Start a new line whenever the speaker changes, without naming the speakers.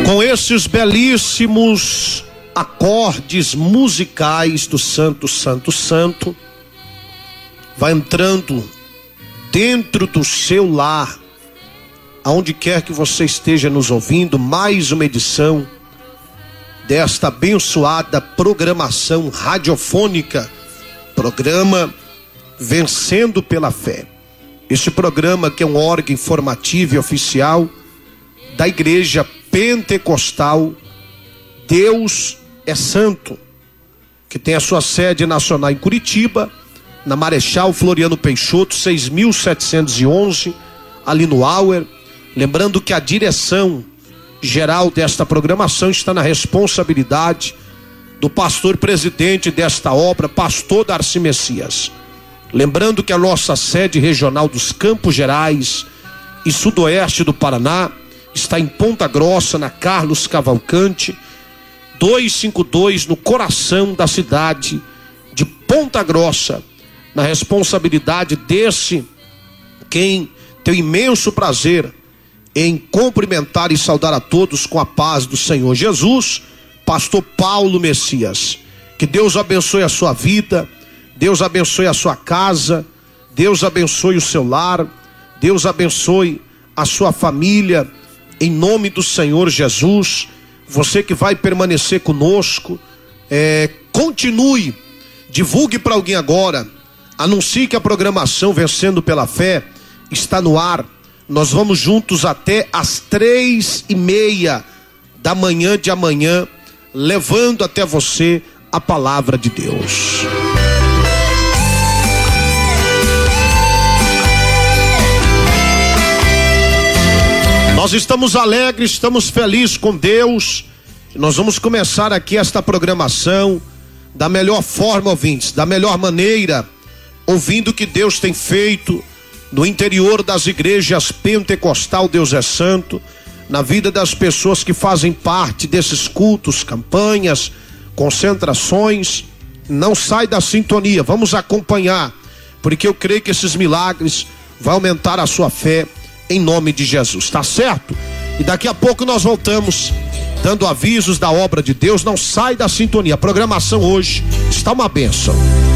Com esses belíssimos acordes musicais do Santo, Santo, Santo, vai entrando dentro do seu lar, aonde quer que você esteja nos ouvindo, mais uma edição desta abençoada programação radiofônica, programa Vencendo pela Fé. Este programa que é um órgão informativo e oficial da Igreja Pentecostal Deus é Santo, que tem a sua sede nacional em Curitiba, na Marechal Floriano Peixoto, 6.711, ali no Auer. Lembrando que a direção geral desta programação está na responsabilidade do pastor presidente desta obra, pastor Darcy Messias. Lembrando que a nossa sede regional dos Campos Gerais e sudoeste do Paraná está em Ponta Grossa, na Carlos Cavalcante, 252, no coração da cidade de Ponta Grossa, na responsabilidade desse quem tem o imenso prazer em cumprimentar e saudar a todos com a paz do Senhor Jesus, pastor Paulo Messias. Que Deus abençoe a sua vida, Deus abençoe a sua casa, Deus abençoe o seu lar, Deus abençoe a sua família, em nome do Senhor Jesus. Você que vai permanecer conosco, continue, divulgue para alguém agora, anuncie que a programação Vencendo pela Fé está no ar. Nós vamos juntos até às 3:30 da manhã de amanhã, levando até você a palavra de Deus. Nós estamos alegres, estamos felizes com Deus. Nós vamos começar aqui esta programação da melhor forma, ouvintes, da melhor maneira, ouvindo o que Deus tem feito no interior das igrejas pentecostal Deus é Santo, na vida das pessoas que fazem parte desses cultos, campanhas, concentrações. Não sai da sintonia, vamos acompanhar, porque eu creio que esses milagres vão aumentar a sua fé, em nome de Jesus, tá certo? E daqui a pouco nós voltamos dando avisos da obra de Deus. Não sai da sintonia, a programação hoje está uma bênção.